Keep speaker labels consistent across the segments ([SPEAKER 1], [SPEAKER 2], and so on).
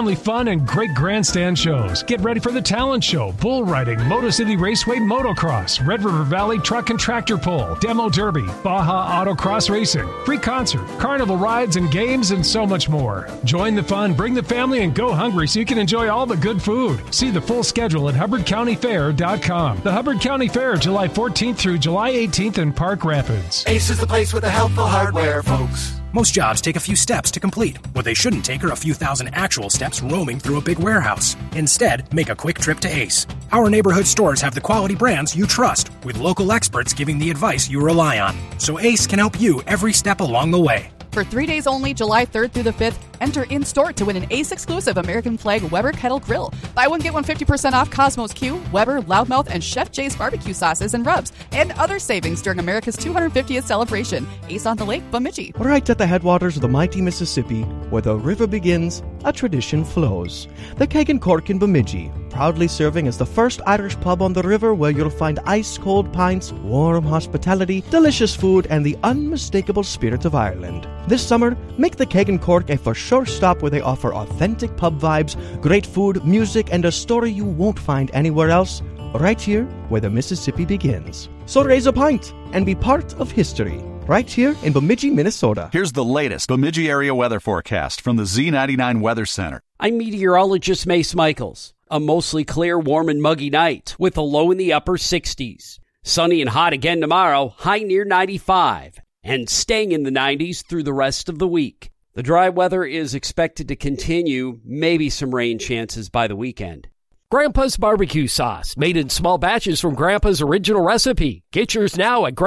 [SPEAKER 1] family fun and great grandstand shows. Get ready for the talent show, bull riding, Motor City Raceway motocross, Red River Valley truck and tractor pull, demo derby, Baja autocross racing, free concert, carnival rides and games, and so much more. Join the fun, bring the family, and go hungry so you can enjoy all the good food. See the full schedule at HubbardCountyFair.com. The Hubbard County Fair, July 14th through July 18th in Park Rapids.
[SPEAKER 2] Ace is the place with the helpful hardware, folks.
[SPEAKER 3] Most jobs take a few steps to complete. What they shouldn't take are a few thousand actual steps roaming through a big warehouse. Instead, make a quick trip to Ace. Our neighborhood stores have the quality brands you trust, with local experts giving the advice you rely on. So Ace can help you every step along the way.
[SPEAKER 4] For 3 days only, July 3rd through the 5th, enter in-store to win an Ace-exclusive American Flag Weber Kettle Grill. Buy one, get one 50% off Cosmos Q, Weber, Loudmouth, and Chef Jay's barbecue sauces and rubs, and other savings during America's 250th celebration. Ace on the Lake, Bemidji.
[SPEAKER 5] Right at the headwaters of the mighty Mississippi, where the river begins, a tradition flows. The Keg and Cork in Bemidji, proudly serving as the first Irish pub on the river where you'll find ice-cold pints, warm hospitality, delicious food, and the unmistakable spirit of Ireland. This summer, make the Keg and Cork a for-sure stop where they offer authentic pub vibes, great food, music, and a story you won't find anywhere else, right here where the Mississippi begins. So raise a pint and be part of history, right here in Bemidji, Minnesota.
[SPEAKER 6] Here's the latest Bemidji area weather forecast from the Z99 Weather Center.
[SPEAKER 7] I'm meteorologist Mace Michaels. A mostly clear, warm, and muggy night with a low in the upper 60s. Sunny and hot again tomorrow, high near 95. And staying in the 90s through the rest of the week. The dry weather is expected to continue, maybe some rain chances by the weekend. Grandpa's Barbecue Sauce, made in small batches from Grandpa's original recipe. Get yours now at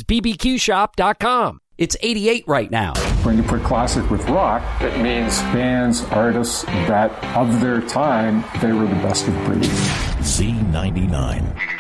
[SPEAKER 7] grandpa'sbbqshop.com. It's 88 right now.
[SPEAKER 8] When you put classic with rock, it means bands, artists that of their time, they were the best of breed.
[SPEAKER 9] Z99.